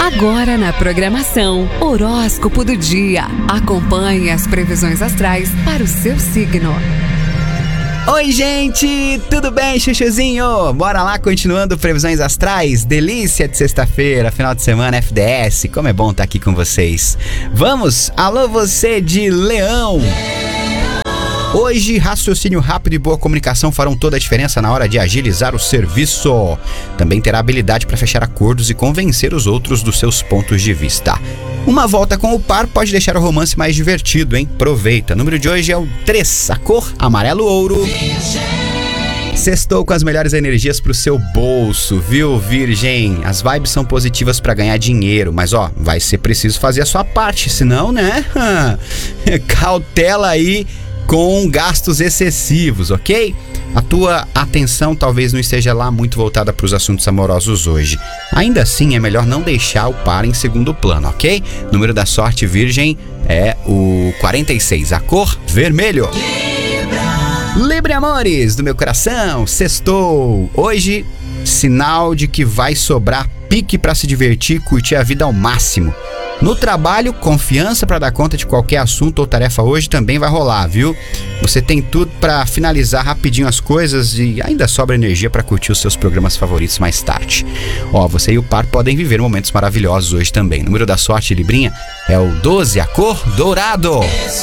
Agora na programação, horóscopo do dia. Acompanhe as previsões astrais para o seu signo. Oi, gente! Tudo bem, chuchuzinho? Bora lá, continuando previsões astrais. Delícia de sexta-feira, final de semana, FDS. Como é bom estar aqui com vocês. Vamos! Alô, você de Leão! Hoje, raciocínio rápido e boa comunicação farão toda a diferença na hora de agilizar o serviço. Também terá habilidade para fechar acordos e convencer os outros dos seus pontos de vista. Uma volta com o par pode deixar o romance mais divertido, hein? Aproveita. O número de hoje é o 3, a cor amarelo ouro. Sextou com as melhores energias pro seu bolso, viu, Virgem? As vibes são positivas para ganhar dinheiro, mas vai ser preciso fazer a sua parte, senão, né? Cautela aí com gastos excessivos, ok? A tua atenção talvez não esteja lá muito voltada para os assuntos amorosos hoje. Ainda assim, é melhor não deixar o par em segundo plano, ok? O número da sorte, Virgem, é o 46, a cor vermelho. Libre, amores do meu coração, sextou. Hoje, sinal de que vai sobrar pique para se divertir e curtir a vida ao máximo. No trabalho, confiança para dar conta de qualquer assunto ou tarefa hoje também vai rolar, viu? Você tem tudo para finalizar rapidinho as coisas e ainda sobra energia para curtir os seus programas favoritos mais tarde. Você e o par podem viver momentos maravilhosos hoje também. O número da sorte, Librinha, é o 12, a cor dourado.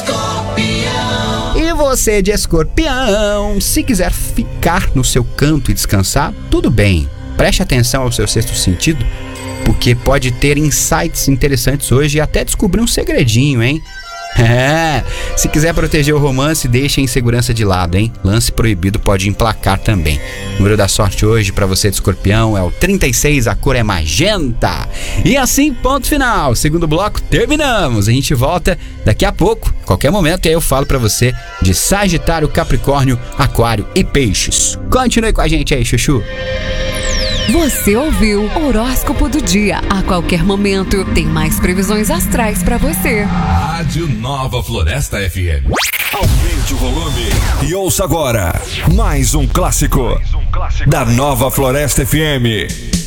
E você de Escorpião, se quiser ficar no seu canto e descansar, tudo bem. Preste atenção ao seu sexto sentido, porque pode ter insights interessantes hoje e até descobrir um segredinho, hein? Se quiser proteger o romance, deixe a insegurança de lado, hein? Lance proibido pode emplacar também. O número da sorte hoje para você de Escorpião é o 36, a cor é magenta. E assim, ponto final. Segundo bloco, terminamos. A gente volta daqui a pouco, qualquer momento, e aí eu falo para você de Sagitário, Capricórnio, Aquário e Peixes. Continue com a gente aí, chuchu. Você ouviu o horóscopo do dia. A qualquer momento tem mais previsões astrais para você. Rádio Nova Floresta FM. Aumente o volume e ouça agora mais um clássico da Nova Floresta FM.